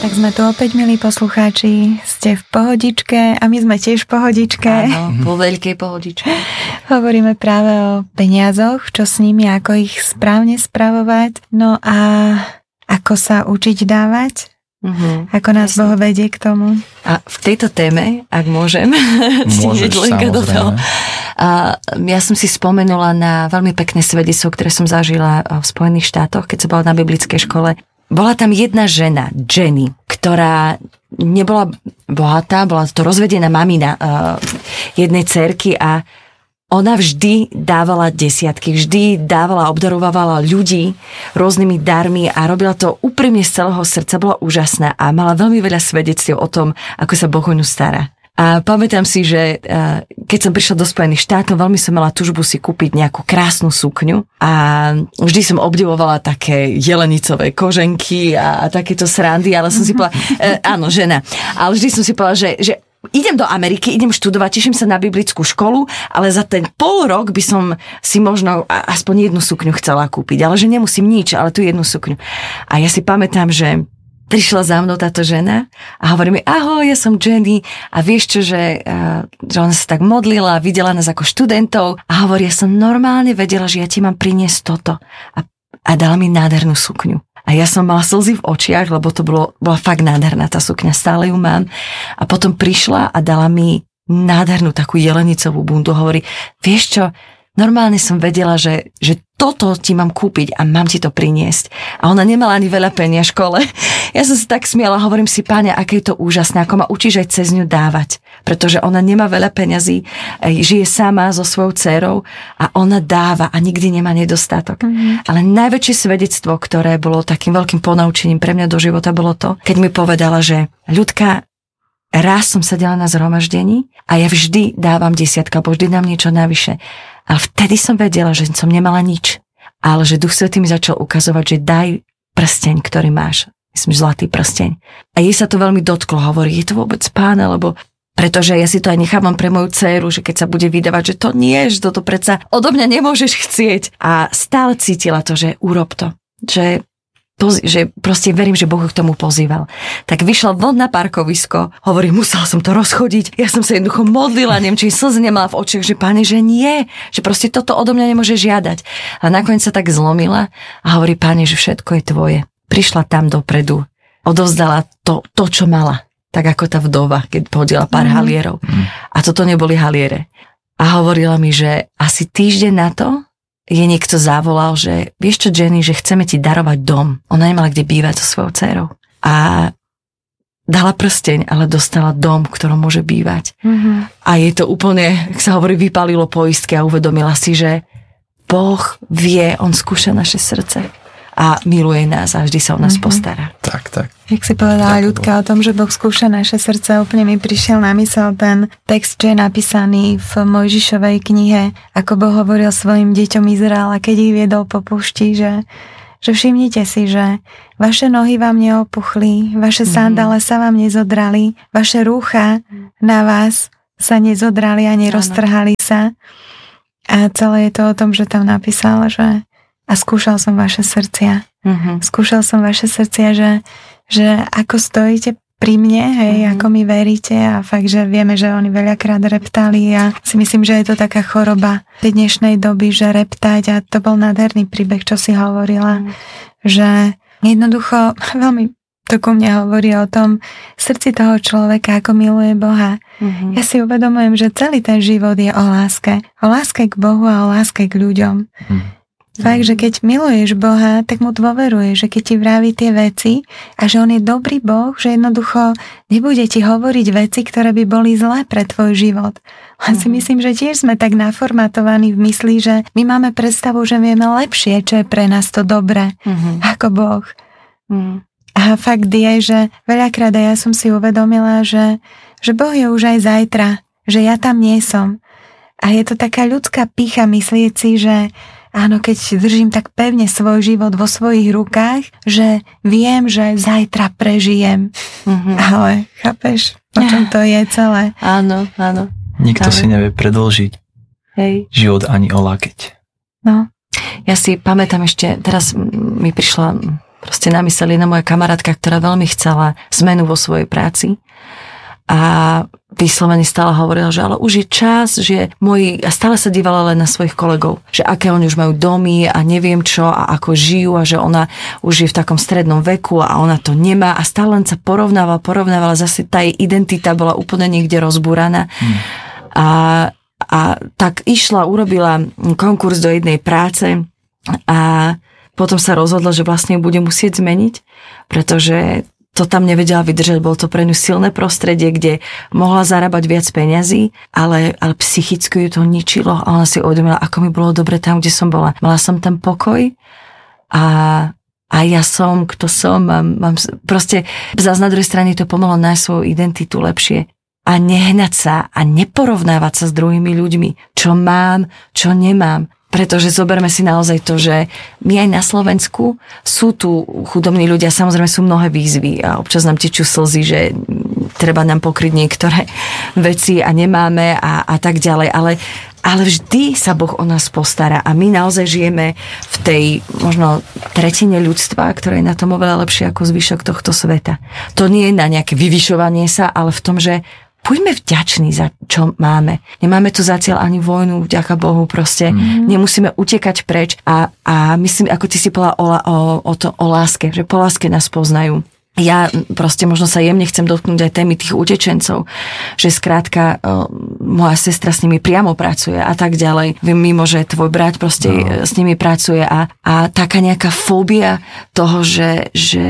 Tak sme tu opäť, milí poslucháči, ste v pohodičke a my sme tiež v pohodičke. Áno, po veľkej pohodičke. Hovoríme práve o peniazoch, čo s nimi, ako ich správne spravovať, no a ako sa učiť dávať, ako nás Boh vedie k tomu. A v tejto téme, ak môžem, môžeš, samozrejme. Ja som si spomenula na veľmi pekné svedectvo, ktoré som zažila v Spojených štátoch, keď som bola na biblickej škole. Bola tam jedna žena, Jenny, ktorá nebola bohatá, bola to rozvedená mamina jednej dcerky a ona vždy dávala desiatky, vždy dávala, obdarovávala ľudí rôznymi darmi a robila to úprimne z celého srdca, bola úžasná a mala veľmi veľa svedectiev o tom, ako sa Boh o ňu stará. A pamätám si, že keď som prišla do Spojených štátov, veľmi som mala túžbu si kúpiť nejakú krásnu sukňu a vždy som obdivovala také jelenicové koženky a takéto srandy, ale som si povedala, áno, žena, ale vždy som si povedala, že idem do Ameriky, idem študovať, teším sa na biblickú školu, ale za ten pol rok by som si možno aspoň jednu sukňu chcela kúpiť, ale že nemusím nič, ale tú jednu sukňu. A ja si pamätám, že prišla za mnou táto žena a hovorí mi, ahoj, ja som Jenny a vieš čo, že ona sa tak modlila, videla nás ako študentov a hovorí, ja som normálne vedela, že ja ti mám priniesť toto a dala mi nádhernú sukňu. A ja som mala slzy v očiach, lebo to bola fakt nádherná tá sukňa, stále ju mám. A potom prišla a dala mi nádhernú takú jelenicovú bundu, hovorí, vieš čo, normálne som vedela, že toto ti mám kúpiť a mám ti to priniesť. A ona nemala ani veľa peniaž v škole. Ja som si tak smiala, hovorím si, Páne, aké je to úžasné, ako ma učíš aj cez ňu dávať. Pretože ona nemá veľa peňazí, žije sama so svojou dcerou a ona dáva a nikdy nemá nedostatok. Ale najväčšie svedectvo, ktoré bolo takým veľkým ponaučením pre mňa do života, bolo to, keď mi povedala, že Ľudka, raz som sedela na zhromaždení a ja vždy dávam desiatka, alebo vždy dám niečo navyše. Ale vtedy som vedela, že som nemala nič. Ale že Duch Svätý mi začal ukazovať, že daj prsteň, ktorý máš. Myslím, zlatý prsteň. A jej sa to veľmi dotklo. Hovorí, je to vôbec Pána, lebo pretože ja si to aj nechávam pre moju dceru, že keď sa bude vydávať, že to nie, že toto predsa odo mňa nemôžeš chcieť. A stále cítila to, že urob to. Že proste verím, že Boh k tomu pozýval. Tak vyšla von na parkovisko, hovorí, musela som to rozchodiť, ja som sa jednoducho modlila, neviem, či slzy nemala v očiach, že Pane, že nie, že proste toto odo mňa nemôže žiadať. A nakoniec sa tak zlomila a hovorí, Pane, že všetko je tvoje. Prišla tam dopredu, odovzdala to, čo mala, tak ako tá vdova, keď hodila pár halierov. A toto neboli haliere. A hovorila mi, že asi týždeň na to je niekto zavolal, že vieš čo, Jenny, že chceme ti darovať dom. Ona nemala kde bývať so svojou dcerou. A dala prsteň, ale dostala dom, v ktorom môže bývať. A je to úplne, jak sa hovorí, vypálilo poistky a uvedomila si, že Boh vie, on skúša naše srdce a miluje nás a vždy sa o nás postará. Tak. Jak si povedala Ľudka o tom, že Boh skúša naše srdce, úplne mi prišiel na mysel ten text, čo je napísaný v Mojžišovej knihe, ako Boh hovoril svojim deťom Izraela, keď ich viedol po púšti, že všimnite si, že vaše nohy vám neopuchli, vaše sandále sa vám nezodrali, vaše rúcha na vás sa nezodrali a neroztrhali sa. A celé je to o tom, že tam napísal, že a skúšal som vaše srdcia. Skúšal som vaše srdcia, že ako stojíte pri mne, hej, ako mi veríte a fakt, že vieme, že oni veľakrát reptali a si myslím, že je to taká choroba tej dnešnej doby, že reptať a to bol nádherný príbeh, čo si hovorila, že jednoducho veľmi to ku mne hovorí o tom srdci toho človeka, ako miluje Boha. Ja si uvedomujem, že celý ten život je o láske. O láske k Bohu a o láske k ľuďom. Fakt, že keď miluješ Boha, tak mu dôveruješ, že keď ti vraví tie veci a že on je dobrý Boh, že jednoducho nebude ti hovoriť veci, ktoré by boli zlé pre tvoj život. Len si myslím, že tiež sme tak naformatovaní v mysli, že my máme predstavu, že vieme lepšie, čo je pre nás to dobré, ako Boh. A fakt je, že veľakrát ja som si uvedomila, že Boh je už aj zajtra, že ja tam nie som. A je to taká ľudská pýcha myslieť si, že áno, keď držím tak pevne svoj život vo svojich rukách, že viem, že zajtra prežijem. Ale chápeš, o čom to je celé? Áno. Nikto si nevie predĺžiť život ani o lakeť. No. Ja si pamätám ešte, teraz mi prišla proste na myseľ jedna moja kamarátka, ktorá veľmi chcela zmenu vo svojej práci a vyslovene stále hovorila, že ale už je čas, že a stále sa dívala len na svojich kolegov, že aké oni už majú domy a neviem čo a ako žijú a že ona už je v takom strednom veku a ona to nemá a stále len sa porovnávala, zase tá jej identita bola úplne niekde rozbúraná. A tak urobila konkurs do jednej práce a potom sa rozhodla, že vlastne bude musieť zmeniť, pretože to tam nevedela vydržať, bolo to pre ňu silné prostredie, kde mohla zarábať viac peňazí, ale psychicky ju to ničilo a ona si uvedomila, ako mi bolo dobre tam, kde som bola. Mala som tam pokoj a ja som, kto som, mám proste zás na druhej strane to pomohlo nájsť svoju identitu lepšie a nehnať sa a neporovnávať sa s druhými ľuďmi, čo mám, čo nemám. Pretože zoberme si naozaj to, že my aj na Slovensku sú tu chudobní ľudia, samozrejme sú mnohé výzvy a občas nám tečú slzy, že treba nám pokryť niektoré veci a nemáme a tak ďalej, ale vždy sa Boh o nás postará a my naozaj žijeme v tej možno tretine ľudstva, ktoré je na tom oveľa lepšie ako zvyšok tohto sveta. To nie je na nejaké vyvyšovanie sa, ale v tom, že buďme vďační za čo máme. Nemáme tu zatiaľ ani vojnu, vďaka Bohu, proste nemusíme utekať preč a myslím, ako ty si povedala o láske, že po láske nás poznajú. Ja proste možno sa jemne chcem dotknúť aj témy tých utečencov, že skrátka moja sestra s nimi priamo pracuje a tak ďalej. Viem mimo, že tvoj brat proste s nimi pracuje a taká nejaká fóbia toho, že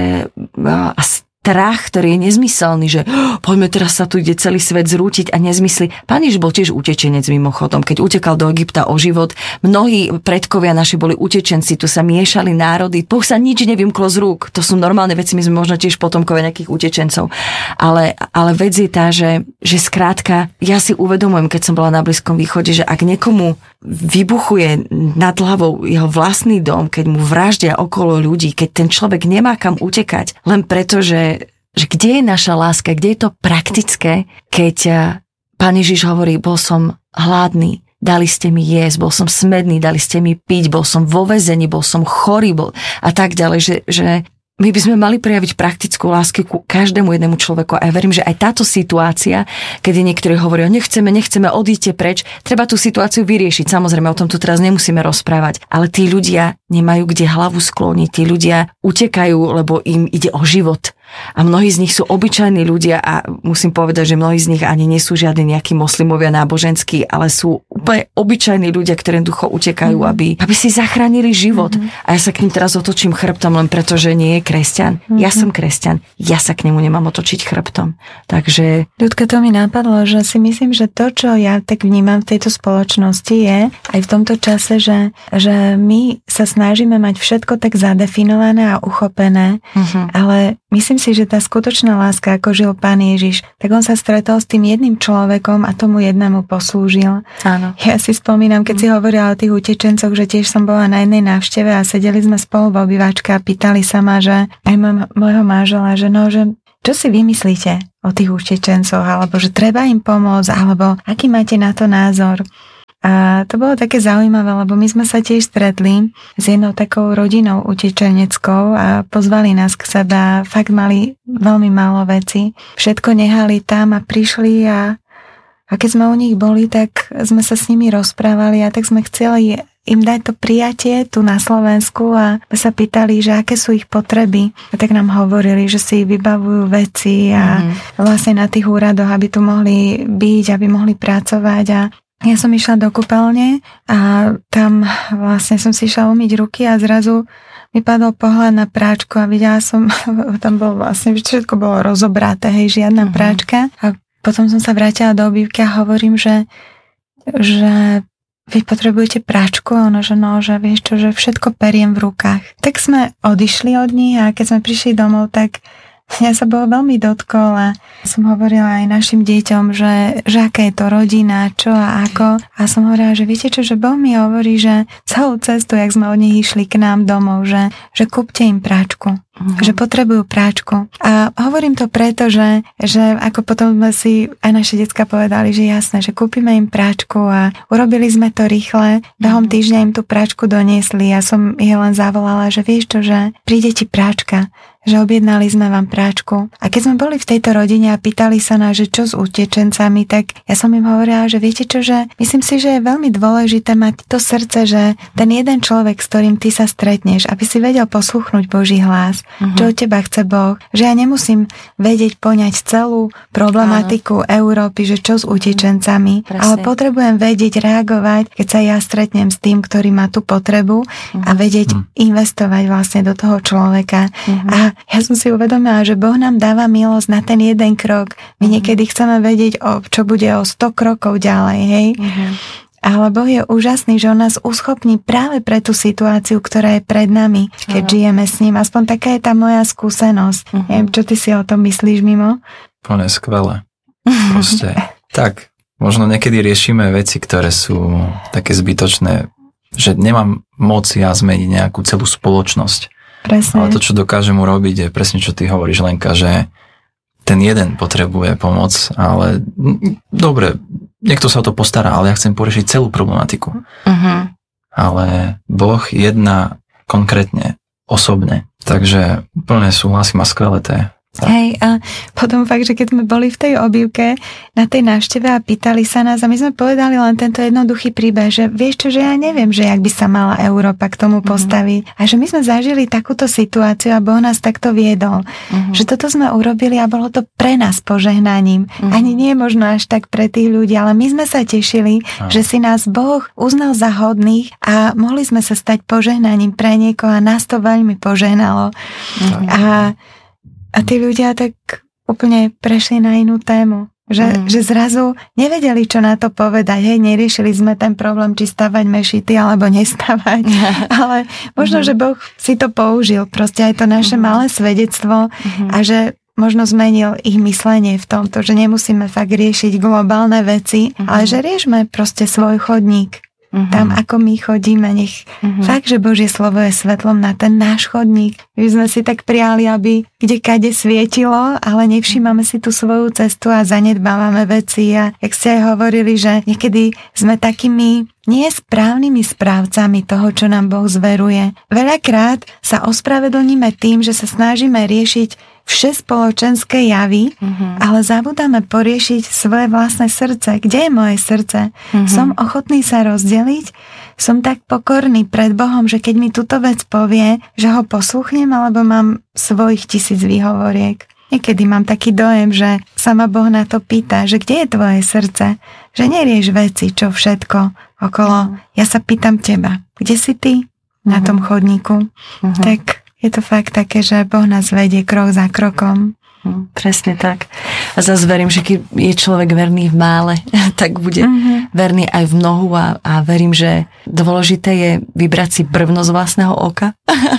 strach, ktorý je nezmyselný, že poďme teraz sa tu ide celý svet zrútiť a nezmysli. Pán Ježiš bol tiež utečenec mimochodom, keď utekal do Egypta o život. Mnohí predkovia naši boli utečenci, tu sa miešali národy. Boh sa nič nevymklo z rúk. To sú normálne veci, my sme možno tiež potomkovia nejakých utečencov. Ale vec je tá, že skrátka, ja si uvedomujem, keď som bola na Blízkom východe, že ak niekomu vybuchuje nad hlavou jeho vlastný dom, keď mu vraždia okolo ľudí, keď ten človek nemá kam utekať, len preto, že kde je naša láska, kde je to praktické, keď Pán Ježiš hovorí, bol som hladný, dali ste mi jesť, bol som smedný, dali ste mi piť, bol som vo väzení, bol som chorý, a tak ďalej, že my by sme mali prejaviť praktickú lásku ku každému jednému človeku a ja verím, že aj táto situácia, kedy niektorí hovoria, nechceme, odíďte preč, treba tú situáciu vyriešiť. Samozrejme, o tom tu teraz nemusíme rozprávať, ale tí ľudia nemajú kde hlavu skloniť, tí ľudia utekajú, lebo im ide o život. A mnohí z nich sú obyčajní ľudia a musím povedať, že mnohí z nich ani nie sú žiadni nejakí moslimovia náboženskí, ale sú úplne obyčajní ľudia, ktorí ducho utekajú, aby si zachránili život. A ja sa k ním teraz otočím chrbtom len preto, že nie je kresťan. Ja som kresťan, ja sa k nemu nemám otočiť chrbtom. Takže... Ľudka, to mi napadlo, že si myslím, že to, čo ja tak vnímam v tejto spoločnosti je aj v tomto čase, že my sa snažíme mať všetko tak zadefinované a uchopené, ale myslím si, že tá skutočná láska, ako žil Pán Ježiš, tak on sa stretol s tým jedným človekom a tomu jednému poslúžil. Áno. Ja si spomínam, keď si hovorila o tých utečencoch, že tiež som bola na jednej návšteve a sedeli sme spolu v obývačke a pýtali sa ma, že aj môjho manžela, že čo si vymyslíte o tých utečencoch, alebo že treba im pomôcť, alebo aký máte na to názor. A to bolo také zaujímavé, lebo my sme sa tiež stretli s jednou takou rodinou utečeneckou a pozvali nás k sebe a fakt mali veľmi málo veci. Všetko nehali tam a prišli a keď sme u nich boli, tak sme sa s nimi rozprávali a tak sme chceli im dať to prijatie tu na Slovensku a sa pýtali, že aké sú ich potreby. A tak nám hovorili, že si vybavujú veci a vlastne na tých úradoch, aby tu mohli byť, aby mohli pracovať a ja som išla do kúpeľne a tam vlastne som si išla umyť ruky a zrazu mi padol pohľad na práčku a videla som, tam bolo vlastne, všetko bolo rozobraté, žiadna práčka. A potom som sa vrátila do obývky a hovorím, že vy potrebujete práčku a ono, že vieš čo, že všetko periem v rukách. Tak sme odišli od nich a keď sme prišli domov, tak ja sa bolo veľmi dotkol a som hovorila aj našim deťom, že aká je to rodina, čo a ako. A som hovorila, že viete čo, že Boh mi hovorí, že celú cestu, jak sme od nich išli k nám domov, že kúpte im práčku. Že potrebujú práčku. A hovorím to preto, že ako potom sme si aj naše decká povedali, že jasné, že kúpime im práčku a urobili sme to rýchle. Behom týždňa im tú práčku doniesli. Ja som ich len zavolala, že vieš čo, že príde ti práčka, že objednali sme vám práčku. A keď sme boli v tejto rodine a pýtali sa na, že čo s utečencami, tak ja som im hovorila, že viete čo, že myslím si, že je veľmi dôležité mať to srdce, že ten jeden človek, s ktorým ty sa stretneš, aby si vedel posluchnúť Boží hlas, čo od teba chce Boh, že ja nemusím vedieť poňať celú problematiku Európy, že čo s utečencami, ale potrebujem vedieť reagovať, keď sa ja stretnem s tým, ktorý má tú potrebu a vedieť investovať vlastne do toho človeka. A ja som si uvedomila, že Boh nám dáva milosť na ten jeden krok. My niekedy chceme vedieť, čo bude o 100 krokov ďalej, hej? Ale Boh je úžasný, že on nás uschopní práve pre tú situáciu, ktorá je pred nami, keď žijeme s ním. Aspoň taká je tá moja skúsenosť. Neviem, čo ty si o tom myslíš, Mimo? Úplne skvelé. Proste. Tak, možno niekedy riešime veci, ktoré sú také zbytočné, že nemám moc ja zmeniť nejakú celú spoločnosť. Presne. Ale to, čo dokážem urobiť, je presne, čo ty hovoríš, Lenka, že ten jeden potrebuje pomoc, ale dobre, niekto sa o to postará, ale ja chcem poriešiť celú problematiku. Ale Boh jedná konkrétne, osobne. Takže úplne súhlasím a skvelé to je. Hej, a potom fakt, že keď sme boli v tej obývke na tej návšteve a pýtali sa nás a my sme povedali len tento jednoduchý príbeh, že vieš čo, že ja neviem, že jak by sa mala Európa k tomu postaviť a že my sme zažili takúto situáciu a Boh nás takto viedol. Že toto sme urobili a bolo to pre nás požehnaním. Ani nie možno až tak pre tých ľudí, ale my sme sa tešili, že si nás Boh uznal za hodných a mohli sme sa stať požehnaním pre niekoho a nás to veľmi požehnalo. A tí ľudia tak úplne prešli na inú tému. Že zrazu nevedeli, čo na to povedať. Hej, neriešili sme ten problém, či stavať mešity alebo nestavať. Ale možno, že Boh si to použil. Proste aj to naše malé svedectvo a že možno zmenil ich myslenie v tomto, že nemusíme fakt riešiť globálne veci, ale že riešme proste svoj chodník. Tam, ako my chodíme, nech fakt, že Božie slovo je svetlom na ten náš chodník. My sme si tak prijali, aby kade svietilo, ale nevšímame si tú svoju cestu a zanedbávame veci. A jak ste aj hovorili, že niekedy sme takými nesprávnymi správcami toho, čo nám Boh zveruje. Veľakrát sa ospravedlníme tým, že sa snažíme riešiť všespoločenské javy, ale zabudáme poriešiť svoje vlastné srdce. Kde je moje srdce? Som ochotný sa rozdeliť? Som tak pokorný pred Bohom, že keď mi túto vec povie, že ho posluchnem, alebo mám svojich 1000 výhovoriek. Niekedy mám taký dojem, že sa ma Boh na to pýta, že kde je tvoje srdce? Že nerieš veci, čo všetko okolo. Ja sa pýtam teba, kde si ty na tom chodníku? Tak je to fakt také, že Boh nás vedie krok za krokom. Presne tak. A zase verím, že keď je človek verný v mále, tak bude verný aj v mnohu a verím, že dôležité je vybrať si brvno z vlastného oka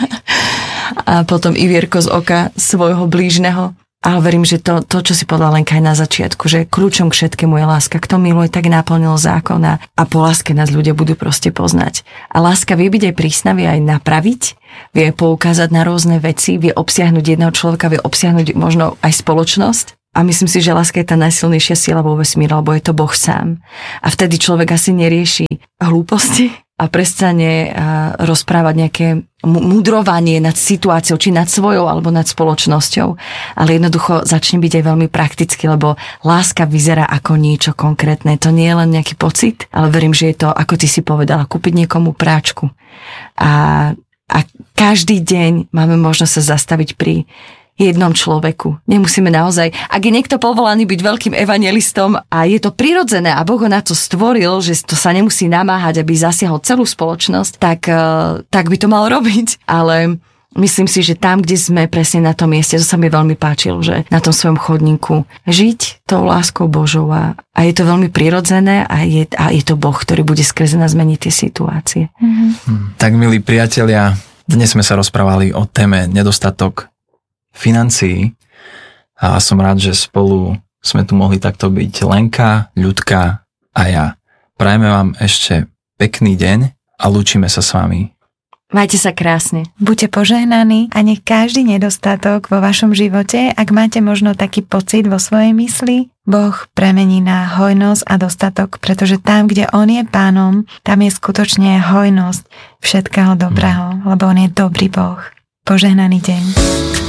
a potom i vierko z oka svojho blížneho. Ale verím, že to, čo si povedala Lenka aj na začiatku, že kľúčom k všetkému je láska. Kto miluje, tak naplnil zákon a po láske nás ľudia budú proste poznať. A láska vie byť aj prísna, vie aj napraviť, vie poukázať na rôzne veci, vie obsiahnuť jedného človeka, vie obsiahnuť možno aj spoločnosť. A myslím si, že láska je tá najsilnejšia sila vo vesmíre, lebo je to Boh sám. A vtedy človek asi nerieši hlúposti a prestane rozprávať nejaké mudrovanie nad situáciou, či nad svojou, alebo nad spoločnosťou. Ale jednoducho začne byť aj veľmi prakticky, lebo láska vyzerá ako niečo konkrétne. To nie je len nejaký pocit, ale verím, že je to, ako ty si povedala, kúpiť niekomu práčku. A každý deň máme možnosť sa zastaviť pri jednom človeku. Nemusíme naozaj, ak je niekto povolaný byť veľkým evangelistom a je to prirodzené a Boh ho na to stvoril, že to sa nemusí namáhať, aby zasiahol celú spoločnosť, tak by to mal robiť. Ale myslím si, že tam, kde sme presne na tom mieste, to sa mi veľmi páčilo, že na tom svojom chodníku žiť tou láskou Božou a je to veľmi prirodzené a je to Boh, ktorý bude skrze nás zmeniť tie situácie. Tak, milí priatelia, dnes sme sa rozprávali o téme nedostatok financií a som rád, že spolu sme tu mohli takto byť Lenka, Ľudka a ja. Prajeme vám ešte pekný deň a lúčime sa s vami. Majte sa krásne. Buďte požehnaní a nech každý nedostatok vo vašom živote, ak máte možno taký pocit vo svojej mysli, Boh premení na hojnosť a dostatok, pretože tam, kde On je Pánom, tam je skutočne hojnosť všetkého dobrého, lebo On je dobrý Boh. Požehnaný deň.